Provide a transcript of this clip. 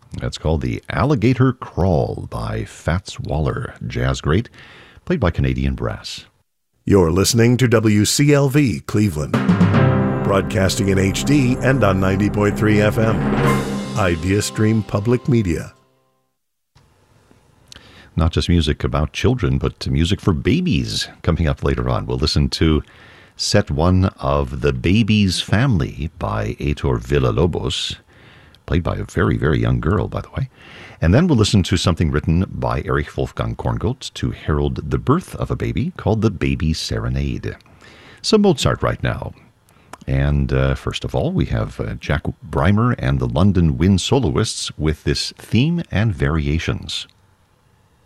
That's called The Alligator Crawl by Fats Waller, jazz great, played by Canadian Brass. You're listening to WCLV Cleveland, broadcasting in HD and on 90.3 FM. IdeaStream Public Media. Not just music about children, but music for babies coming up later on. We'll listen to set one of The Baby's Family by Heitor Villa-Lobos, played by a very, very young girl, by the way. And then we'll listen to something written by Erich Wolfgang Korngold to herald the birth of a baby called The Baby Serenade. Some Mozart right now. And first of all, we have Jack Breimer and the London Wind Soloists with this theme and variations.